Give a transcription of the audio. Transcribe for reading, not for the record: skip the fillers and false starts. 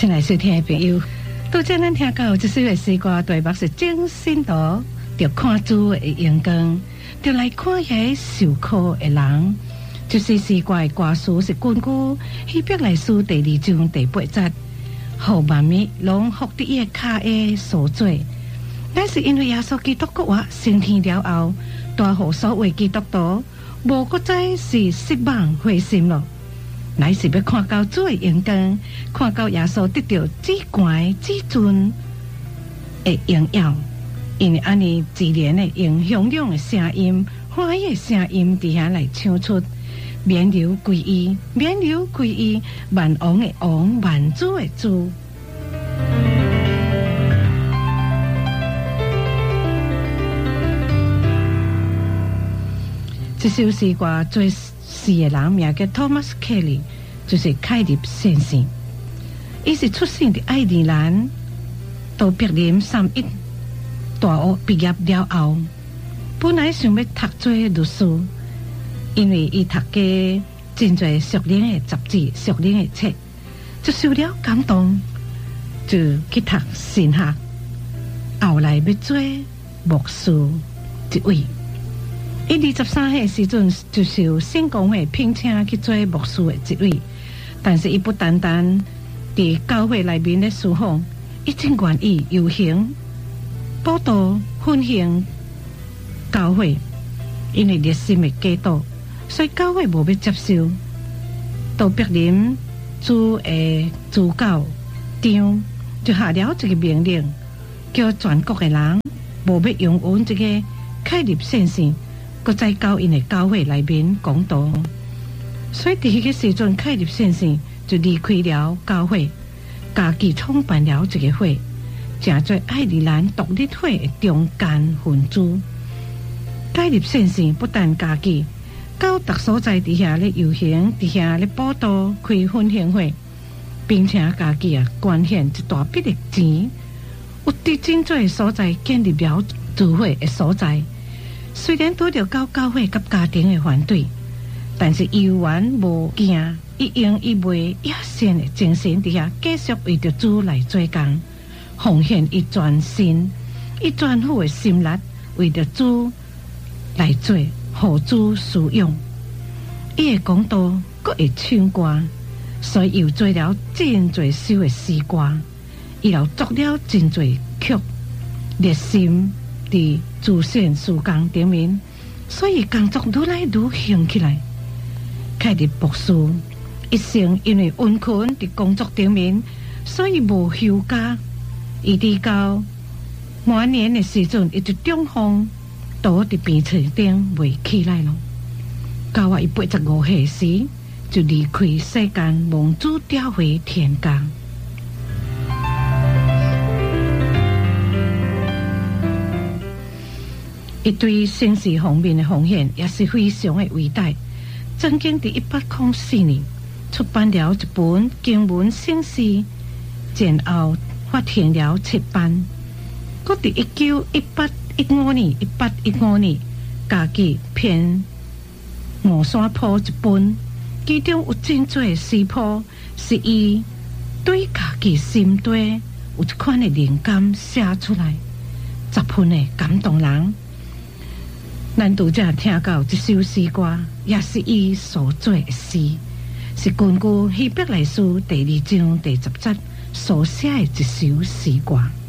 亲爱收听的朋友，拄则咱听到这首的诗歌，题目是精神图，着看主的阳光，着来看遐受苦的人。就是诗歌的歌词是根据希伯来书第2章第8节，后万物拢伏伫伊脚的所做。但是因为耶稣基督国话升天了后，大互所谓基督徒无搁再是失望灰心了。乃是要看到主的阳光，看到耶稣得到至高至尊的荣耀，因为安尼自然的用响亮的声音、欢喜的声音伫遐来唱出，免流归伊，免流归伊，万王的王，万主的主。这首诗歌最诗的人名叫 Thomas Kelly， 就是凯利先生。伊是出生伫爱尔兰，到柏林31大学毕业了后，本来想要读做律师，因为伊读过真侪属灵的杂志、属灵的册，就受了感动，就去读神学，后来要做牧师一位。伊23岁时阵就受圣公会聘请去做牧师的一位，但是伊不单单伫教会内面咧侍奉，伊真愿意游行、报道、分享教会，因为热心的基督，所以教会无要接受。到柏林主的主教长就下了一个命令，叫全国的人无要容允这个凯利先生搁在教因的教会内面讲道，所以伫迄个时阵，凯利先生就离开了教会，家己创办了一个会，成做爱尔兰独立会的中间分子。凯利先生不但家己到各所在伫遐咧游行，伫遐咧报道、开分享会，并且家己捐献一大笔的钱，有伫真侪所在建立了聚会的所在。虽然拄着教会甲家庭的反对，但是伊完无惊，伊用伊袂野心的精神底下，继续为着主来做工，奉献伊全心、伊全副的心力，为着主来做，互主使用。伊会讲道，阁会唱歌，所以又做了真侪首的诗歌，伊又作了真侪曲，热心伫自选事工顶面，所以工作愈来愈兴起来。凯利博士一生因为温困伫工作顶面，所以无休假。伊伫到满年的时阵，伊就中风倒伫病床顶袂起来咯。到伊85岁时，就离开世间，蒙主调回天家。伊对生死方面的奉献也是非常的伟大。曾经伫1804年出版了一本经文圣诗，前后发行了7版。搁伫1815年，家己编《五山谱》一本，其中有真侪诗谱是伊对家己心底有一款的灵感写出来，10分的感动人。咱拄则听到这首诗歌，也是伊所做的诗，是根据希伯来书第2章第10节所写的一首诗歌。